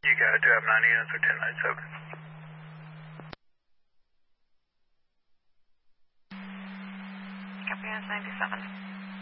You got it. Do have 9 units or 10 nights open. Copy, 97.